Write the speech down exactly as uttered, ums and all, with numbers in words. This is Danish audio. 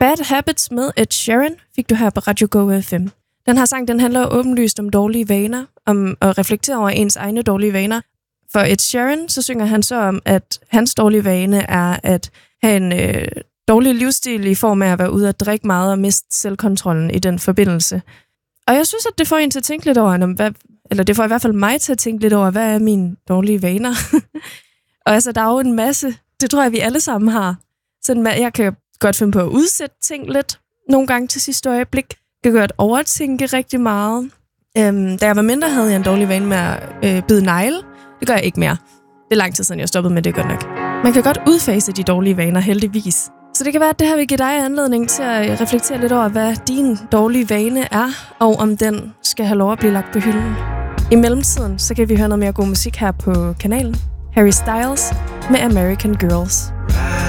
Bad Habits med Ed Sheeran fik du her på Radio Go F M. Den her sang, den handler åbenlyst om dårlige vaner, om at reflektere over ens egne dårlige vaner. For Ed Sheeran, så synger han så om, at hans dårlige vane er at have en øh, dårlig livsstil i form af at være ude at drikke meget og miste selvkontrollen i den forbindelse. Og jeg synes, at det får en til at tænke lidt over, hvad, eller det får i hvert fald mig til at tænke lidt over, hvad er mine dårlige vaner? Og altså, der er jo en masse, det tror jeg, vi alle sammen har. Sådan, jeg kan godt finde på at udsætte ting lidt, nogle gange til sidste øjeblik. Jeg kan godt overtænke rigtig meget. Øhm, da jeg var mindre, havde jeg en dårlig vane med at øh, bide negle. Det gør jeg ikke mere. Det er lang tid siden, jeg stoppede med det, godt nok. Man kan godt udfase de dårlige vaner, heldigvis. Så det kan være, at det her vil give dig anledning til at reflektere lidt over, hvad din dårlige vane er, og om den skal have lov at blive lagt på hylden. I mellemtiden, så kan vi høre noget mere god musik her på kanalen. Harry Styles med American Girls.